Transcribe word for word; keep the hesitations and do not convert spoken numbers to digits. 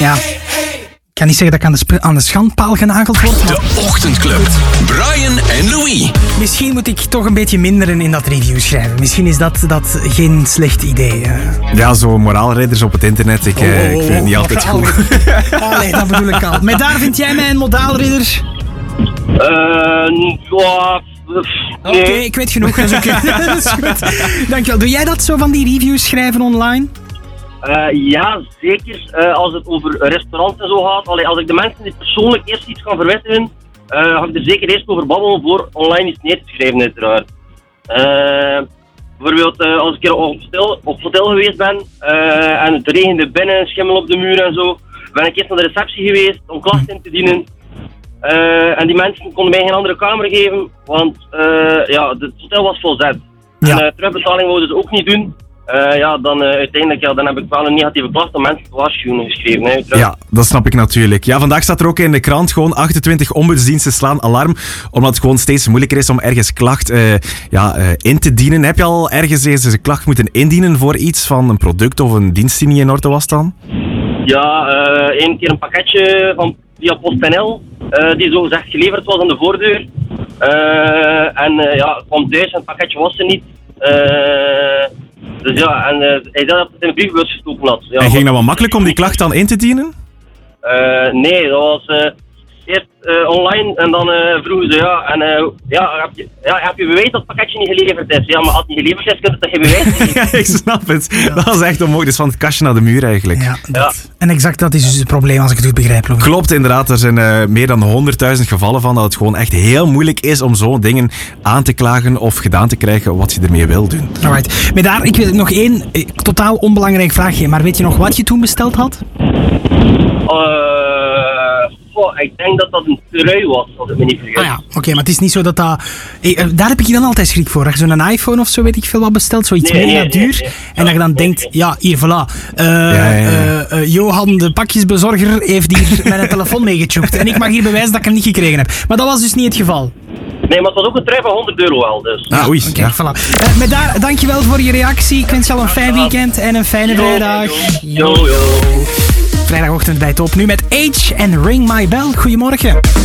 Ja. Ik kan niet zeggen dat ik aan de, sp- aan de schandpaal genageld word. Maar... De Ochtendclub. Brian en Louis. Misschien moet ik toch een beetje minderen in dat review schrijven. Misschien is dat, dat geen slecht idee. Uh. Ja, zo moraalridders op het internet. Ik, oh, oh, oh, ik vind het niet altijd goed. Allee, dat bedoel ik al. Maar daar vind jij mij een moraalridder? Eh, uh, ja... Oké, okay, ik weet genoeg. Dat is, okay. Dat is goed. Dankjewel. Doe jij dat zo van die reviews schrijven online? Uh, ja, zeker. Uh, als het over restaurants en zo gaat. Allee, als ik de mensen die persoonlijk eerst iets kan verwittigen, uh, ga ik er zeker eerst over babbelen voor online iets neer te schrijven, uiteraard. Uh, bijvoorbeeld, uh, als ik een keer op hotel, op hotel geweest ben uh, en het regende binnen, schimmel op de muur en zo, ben ik eerst naar de receptie geweest om klachten in te dienen. Uh, en die mensen konden mij geen andere kamer geven, want uh, ja, het hotel was volzet. Ja. En uh, terugbetaling wouden ze ook niet doen. Uh, ja, dan uh, uiteindelijk ja, dan heb ik wel een negatieve klacht om mensen te waarschuwen geschreven. Hè, ja, dat snap ik natuurlijk. Ja, vandaag staat er ook in de krant gewoon achtentwintig ombudsdiensten slaan alarm, omdat het gewoon steeds moeilijker is om ergens klacht uh, ja, uh, in te dienen. Heb je al ergens eens een klacht moeten indienen voor iets van een product of een dienst die niet in orde was dan? Ja, uh, één keer een pakketje van via PostNL, uh, die zo gezegd geleverd was aan de voordeur. Uh, en uh, ja, kwam thuis en het pakketje was er niet. Uh, dus ja, en uh, hij zei dat het in de brievenbus gestoken had. Ja, en ging dat wel makkelijk om die klacht dan in te dienen? Uh, nee, dat was uh, eerst uh, online en dan uh, vroegen ze ja, en uh, ja, heb je, ja, heb je bewijs dat het pakketje niet geleverd is? Ja, maar als het niet geleverd is, kun je toch geen bewijs geven? Ja, ik snap het. Ja. Dat was echt onmogelijk. Dus van het kastje naar de muur eigenlijk. Ja, dat. Ja. En exact dat is dus het probleem als ik het goed begrijp. Louis. Klopt, inderdaad. Er zijn uh, meer dan honderdduizend gevallen van dat het gewoon echt heel moeilijk is om zo'n dingen aan te klagen of gedaan te krijgen wat je ermee wil doen. Alright. Maar daar, ik wil nog één eh, totaal onbelangrijk vraagje. Maar weet je nog wat je toen besteld had? Uh, oh, ik denk dat dat een trui was, als ik me niet vergis. Ah ja, oké, okay, maar het is niet zo dat dat... Eh, daar heb ik je dan altijd schrik voor. Dat je zo'n iPhone of zo, weet ik veel wat bestelt, zoiets nee, mega nee, duur. Nee, nee. En dat je dan denkt, ja, hier, voilà. Uh, ja, ja, ja. Uh, uh, Johan, de pakjesbezorger, heeft hier mijn telefoon meegechopt. En ik mag hier bewijzen dat ik hem niet gekregen heb. Maar dat was dus niet het geval. Nee, maar het was ook een trui van honderd euro al, dus. Ah, oei. Oké, okay, ja. voilà. Uh, met daar, dankjewel voor je reactie. Ik wens je al een fijn weekend en een fijne yo, vrijdag. Yo, yo. Vrijdagochtend bij Top nu met Age en Ring My Bell. Goedemorgen.